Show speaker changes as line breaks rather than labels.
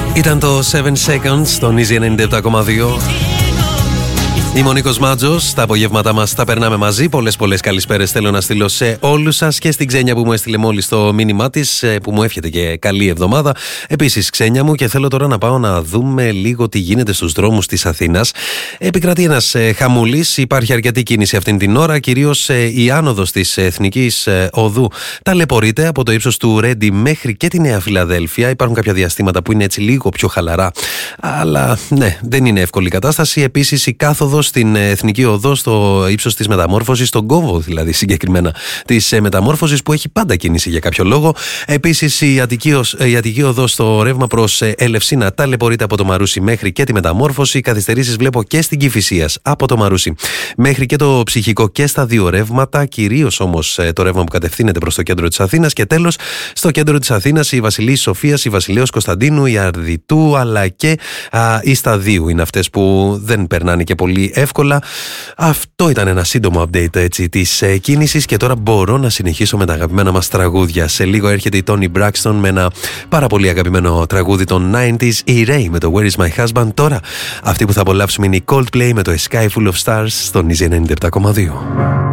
Ήταν το 7 Seconds στον Easy 97,2. Είμαι ο Νίκος Μάτζος. Τα απογεύματά μας τα περνάμε μαζί. Πολλές καλησπέρες θέλω να στείλω σε όλους σας και στην Ξένια που μου έστειλε μόλις το μήνυμά της, που μου εύχεται και καλή εβδομάδα. Επίσης, Ξένια μου, και θέλω τώρα να πάω να δούμε λίγο τι γίνεται στους δρόμους της Αθήνας. Επικρατεί ένας χαμούλης, υπάρχει αρκετή κίνηση αυτήν την ώρα. Κυρίως η άνοδος της Εθνικής Οδού ταλαιπωρείται από το ύψος του Ρέντι μέχρι και τη Νέα Φιλαδέλφια. Υπάρχουν κάποια διαστήματα που είναι έτσι λίγο πιο χαλαρά, αλλά ναι, δεν είναι εύκολη η κατάσταση. Επίσης, η κάθοδος στην Εθνική Οδό στο ύψος της Μεταμόρφωσης, στον κόμβο δηλαδή συγκεκριμένα της Μεταμόρφωσης, που έχει πάντα κίνηση για κάποιο λόγο. Επίσης, η Αττική Οδό στο ρεύμα προς Ελευσίνα ταλαιπωρείται από το Μαρούσι μέχρι και τη Μεταμόρφωση. Καθυστερήσεις βλέπω και στην Κηφισίας από το Μαρούσι μέχρι και το Ψυχικό και στα δύο ρεύματα, κυρίως όμως το ρεύμα που κατευθύνεται προς το κέντρο της Αθήνας. Και τέλος, στο κέντρο της Αθήνας η Βασιλής Σοφίας, η Βασιλέως Κωνσταντίνου, η Αρδιτού αλλά και η Σταδίου είναι αυτές που δεν περνάνε και πολύ εύκολα. Αυτό ήταν ένα σύντομο update έτσι της κίνησης και τώρα μπορώ να συνεχίσω με τα αγαπημένα μας τραγούδια. Σε λίγο έρχεται η Toni Braxton με ένα πάρα πολύ αγαπημένο τραγούδι των 90s, η Ray με το Where is my husband. Τώρα αυτή που θα απολαύσουμε είναι η Coldplay με το A Sky Full of Stars στον Easy 97,2.